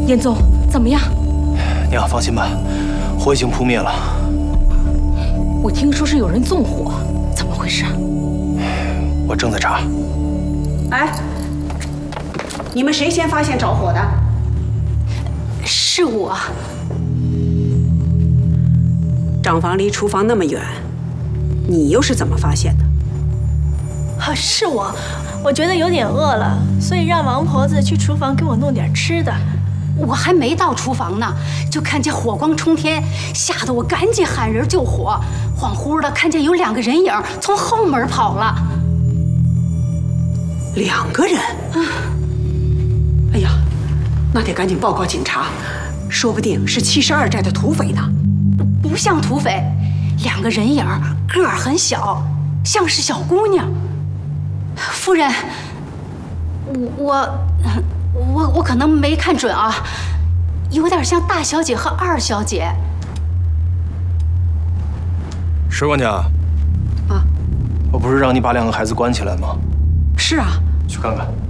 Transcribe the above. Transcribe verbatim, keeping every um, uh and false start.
严总，怎么样？ 娘，放心吧，火已经扑灭了。 我听说是有人纵火，怎么回事？ 我正在查。 哎，你们谁先发现着火的？ 是我。 账房离厨房那么远，你又是怎么发现的？ 啊，是我，我觉得有点饿了，所以让王婆子去厨房给我弄点吃的。 我还没到厨房呢，就看见火光冲天，吓得我赶紧喊人救火。恍惚的看见有两个人影从后门跑了。 两个人？啊！哎呀，那得赶紧报告警察，说不定是七十二寨的土匪呢。 不像土匪，两个人影个儿很小，像是小姑娘。夫人，我我我可能没看准啊，有点像大小姐和二小姐。 石管家， 啊， 我不是让你把两个孩子关起来吗？ 是啊， 去看看。